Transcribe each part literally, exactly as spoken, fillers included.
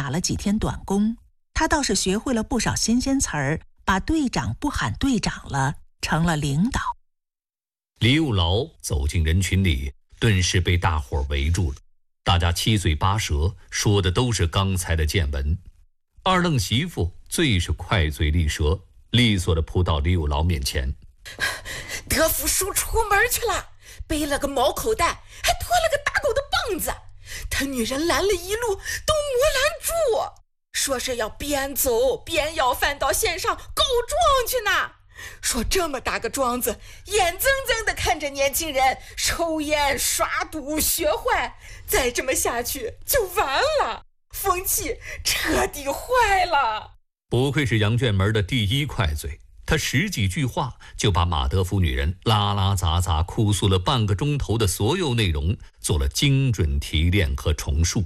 打了几天短工，他倒是学会了不少新鲜词儿，把队长不喊队长了，成了领导。 李有劳走进人群里，顿时被大伙儿围住了，大家七嘴八舌，说的都是刚才的见闻。二愣媳妇最是快嘴利舌，利索地扑到李有劳面前。 德福叔出门去了，背了个毛口袋，还拖了个打狗的棒子，他女人拦了一路都没拦住，说是要边走边要饭到县上告状去呢。说这么大个庄子，眼睁睁地看着年轻人抽烟耍赌学坏，再这么下去就完了，风气彻底坏了。 不愧是杨卷门的第一快嘴，他十几句话就把马德福女人拉拉杂杂哭诉了半个钟头的所有内容做了精准提炼和重述。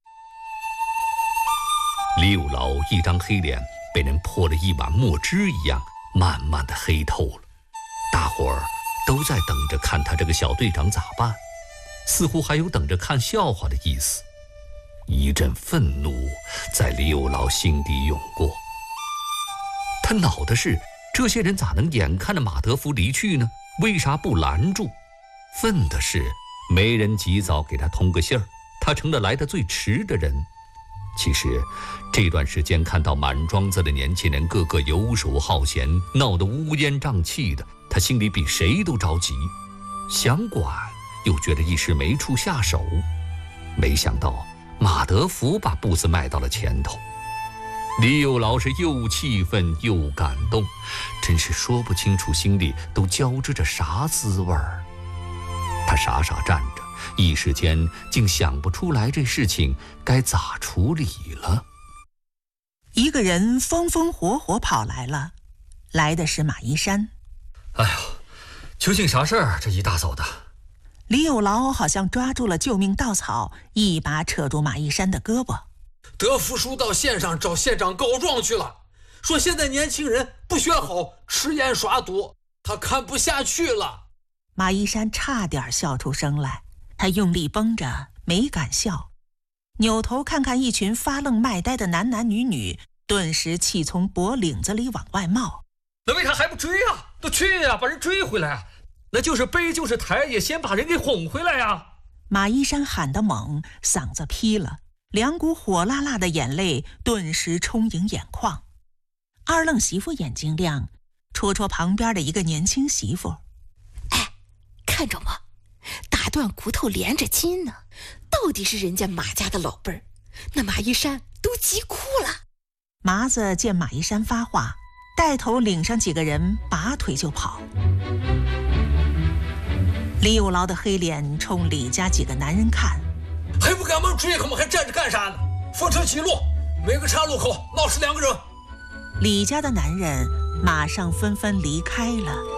李有劳一张黑脸被人泼了一碗墨汁一样慢慢的黑透了，大伙儿都在等着看他这个小队长咋办，似乎还有等着看笑话的意思。一阵愤怒在李有劳心底涌过，他恼的是这些人咋能眼看着马德福离去呢？为啥不拦住？愤的是没人及早给他通个信儿，他成了来得最迟的人。其实这段时间看到满庄子的年轻人个个游手好闲，闹得乌烟瘴气的，他心里比谁都着急，想管又觉得一时没处下手。没想到马德福把步子迈到了前头，李有劳是又气愤又感动，真是说不清楚心里都交织着啥滋味儿。他傻傻站着，一时间竟想不出来这事情该咋处理了。 一个人风风火火跑来了，来的是马一山。 哎呀，究竟啥事儿？这一大早的。 李有劳好像抓住了救命稻草，一把扯住马一山的胳膊。 德福叔到县上找县长告状去了，说现在年轻人不学好，吃烟耍赌，他看不下去了。 马一山差点笑出声来，他用力绷着没敢笑，扭头看看一群发愣卖呆的男男女女，顿时气从脖领子里往外冒。 那为啥还不追啊？都去呀、啊，把人追回来啊！那就是背就是抬，也先把人给哄回来呀！ 马一山喊得猛，嗓子劈了，两股火辣辣的眼泪顿时充盈眼眶。二愣媳妇眼睛亮，戳戳旁边的一个年轻媳妇。 哎，看着吗？打断骨头连着筋呢，到底是人家马家的老辈儿，那马一山都急哭了。 麻子见马一山发话，带头领上几个人拔腿就跑。李有劳的黑脸冲李家几个男人看， 还不赶忙追，他们还站着干啥呢？风车起路，每个岔路口闹死两个人。 李家的男人马上纷纷离开了。